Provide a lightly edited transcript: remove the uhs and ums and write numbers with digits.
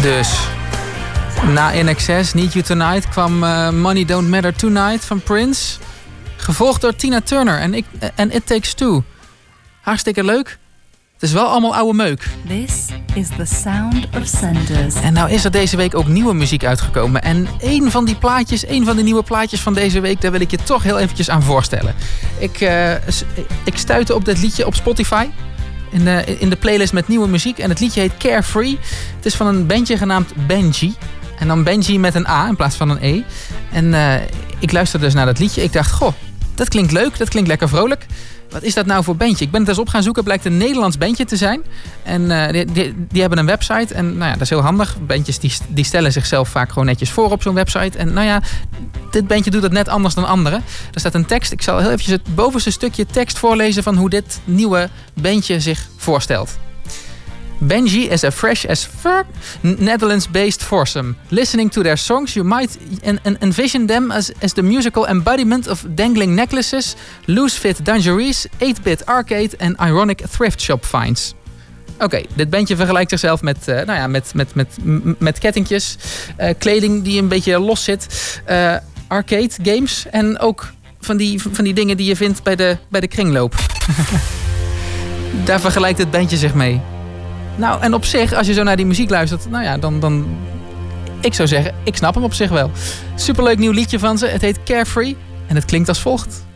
Dus na INXS, Need You Tonight, kwam Money Don't Matter Tonight van Prince. Gevolgd door Tina Turner en It Takes Two. Hartstikke leuk. Het is wel allemaal oude meuk. This is the sound of Sanders. En nou is er deze week ook nieuwe muziek uitgekomen. En een van die nieuwe plaatjes van deze week, daar wil ik je toch heel eventjes aan voorstellen. Ik stuitte op dit liedje op Spotify. In de playlist met nieuwe muziek. En het liedje heet Carefree. Het is van een bandje genaamd Benji. En dan Benji met een A in plaats van een E. En ik luisterde dus naar dat liedje. Ik dacht, goh, dat klinkt leuk. Dat klinkt lekker vrolijk. Wat is dat nou voor bandje? Ik ben het eens op gaan zoeken. Het blijkt een Nederlands bandje te zijn. En die hebben een website. En nou ja, dat is heel handig. Bandjes die stellen zichzelf vaak gewoon netjes voor op zo'n website. En nou ja, dit bandje doet het net anders dan anderen. Er staat een tekst. Ik zal heel eventjes het bovenste stukje tekst voorlezen van hoe dit nieuwe bandje zich voorstelt. Benji is a fresh as fuck Netherlands-based foursome. Listening to their songs, you might envision them as the musical embodiment of dangling necklaces, loose-fit dungarees, 8-bit arcade en ironic thrift shop finds. Oké, dit bandje vergelijkt zichzelf met kettingjes, kleding die een beetje los zit, arcade games en ook van die dingen die je vindt bij de kringloop. Daar vergelijkt het bandje zich mee. Nou, en op zich, als je zo naar die muziek luistert, nou ja, dan ik zou zeggen, ik snap hem op zich wel. Superleuk nieuw liedje van ze. Het heet Carefree en het klinkt als volgt.